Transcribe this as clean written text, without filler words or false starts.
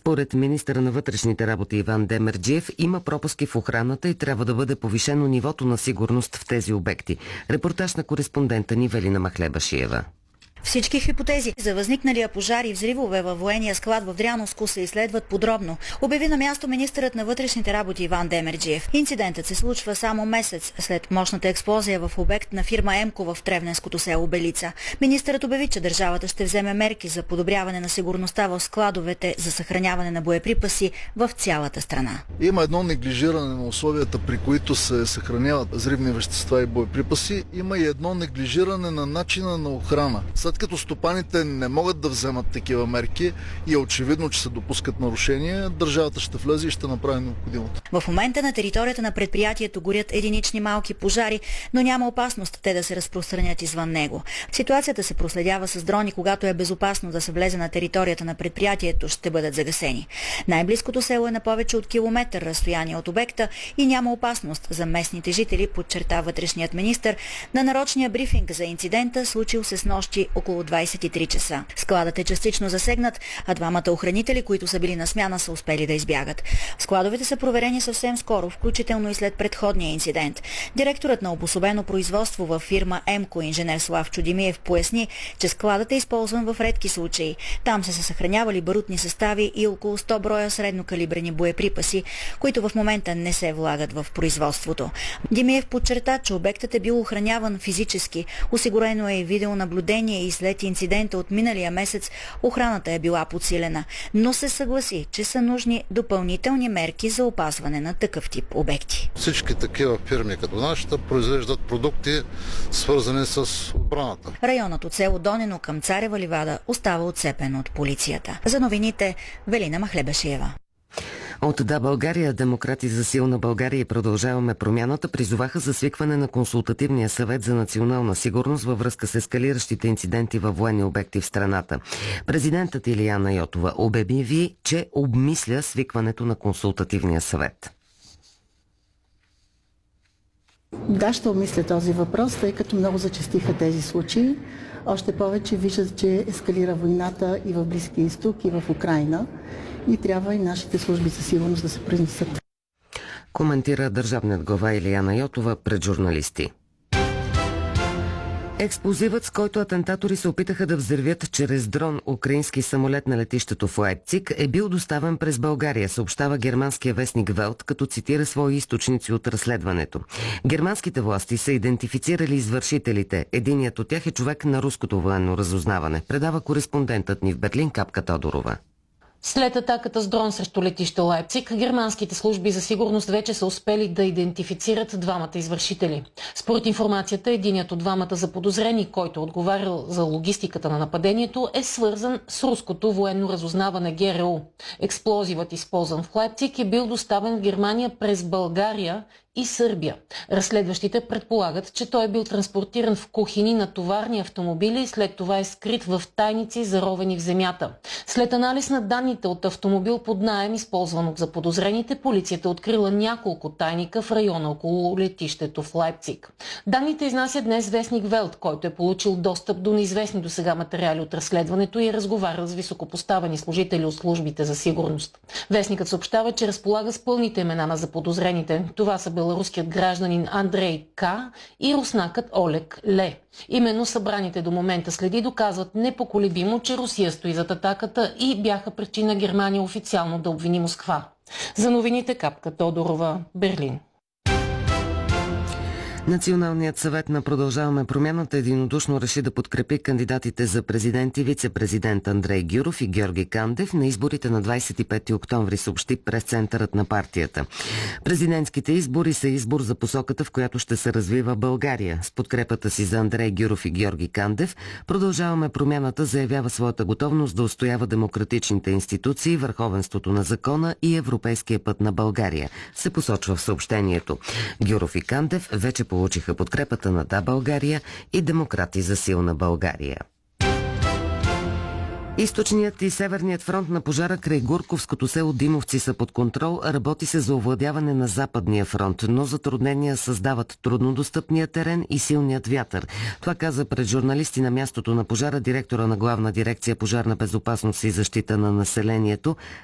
Според министъра на вътрешните работи Иван Демерджиев има пропуски в охраната и трябва да бъде повишено нивото на сигурност в тези обекти. Репортаж на кореспондента ни Велина Махлебашиева. Всички хипотези за възникналия пожар и взривове във военния склад в Дряновско се изследват подробно, обяви на място министърът на вътрешните работи Иван Демерджиев. Инцидентът се случва само месец след мощната експлозия в обект на фирма Емко в Тревненското село Белица. Министърът обяви, че държавата ще вземе мерки за подобряване на сигурността в складовете за съхраняване на боеприпаси в цялата страна. Има едно неглижиране на условията, при които се съхраняват взривни вещества и боеприпаси. Има и едно неглижиране на начина на охрана. След като стопаните не могат да вземат такива мерки и е очевидно, че се допускат нарушения, държавата ще влезе и ще направи необходимото. В момента на територията на предприятието горят единични малки пожари, но няма опасност те да се разпространят извън него. Ситуацията се проследява с дрони, когато е безопасно да се влезе на територията на предприятието, ще бъдат загасени. Най-близкото село е на повече от километър разстояние от обекта и няма опасност за местните жители, подчерта вътрешният министър на нарочния брифинг за инцидента, случил се снощи около 23 часа. Складът е частично засегнат, а двамата охранители, които са били на смяна, са успели да избягат. Складовете са проверени съвсем скоро, включително и след предходния инцидент. Директорът на обособено производство във фирма Емко, инженер Слав Чудимиев, поясни, че складът е използван в редки случаи. Там са се съхранявали барутни състави и около 100 броя среднокалибрени боеприпаси, които в момента не се влагат в производството. Димиев подчерта, че обектът е бил охраняван физически, осигурено е и видеонаблюдение и след инцидента от миналия месец охраната е била подсилена, но се съгласи, че са нужни допълнителни мерки за опазване на такъв тип обекти. Всички такива фирми като нашата произвеждат продукти, свързани с отбраната. Районът от село Донено към Царева ливада остава отцепен от полицията. За новините Велина Махлебашиева. От Да, България, Демократи за силна България и Продължаваме промяната призоваха за свикване на Консултативния съвет за национална сигурност във връзка с ескалиращите инциденти във военни обекти в страната. Президентът Илияна Йотова обяви, че обмисля свикването на Консултативния съвет. Да, ще обмисля този въпрос, тъй като много зачестиха тези случаи. Още повече виждат, че ескалира войната и в Близкия изток, и в Украйна. И трябва и нашите служби за сигурност да се произнесат. Коментира държавният глава Илияна Йотова пред журналисти. Експлозивът, с който атентатори се опитаха да взривят чрез дрон украински самолет на летището в Лайпциг, е бил доставен през България, съобщава германския вестник Велт, като цитира свои източници от разследването. Германските власти са идентифицирали извършителите. Единият от тях е човек на руското военно разузнаване. Предава кореспондентът ни в Берлин Капка Тодорова. След атаката с дрон срещу летище Лайпциг, германските служби за сигурност вече са успели да идентифицират двамата извършители. Според информацията, единият от двамата заподозрени, който отговарял за логистиката на нападението, е свързан с руското военно разузнаване ГРУ. Експлозивът, използван в Лайпциг, е бил доставен в Германия през България и Сърбия. Разследващите предполагат, че той е бил транспортиран в кухини на товарни автомобили и след това е скрит в тайници, заровени в земята. След анализ на данните от автомобил под наем, използван от заподозрените, полицията открила няколко тайника в района около летището в Лайпциг. Данните изнася днес вестник Велт, който е получил достъп до неизвестни досега материали от разследването и е разговарял с високопоставени служители от службите за сигурност. Вестникът съобщава, че разполага с пълните имена на заподозрените. Това са беларуският гражданин Андрей К. и руснакът Олег Ле. Именно събраните до момента следи доказват непоколебимо, че Русия стои зад атаката и бяха причина Германия официално да обвини Москва. За новините Капка Тодорова, Берлин. Националният съвет на Продължаваме промяната единодушно реши да подкрепи кандидатите за президент и вице-президент Андрей Гюров и Георги Кандев на изборите на 25 октомври, съобщи пресцентърът на партията. Президентските избори са избор за посоката, в която ще се развива България. С подкрепата си за Андрей Гюров и Георги Кандев, Продължаваме промяната заявява своята готовност да устоява демократичните институции, върховенството на закона и европейския път на България, се посочва в съобщението. Гюров и Кандев вече получиха подкрепата на Да, България и Демократи за силна България. Източният и северният фронт на пожара край Гурковското село Димовци са под контрол, работи се за овладяване на западния фронт, но затруднения създават труднодостъпния терен и силният вятър. Това каза пред журналисти на мястото на пожара директора на Главна дирекция пожарна безопасност и защита на населението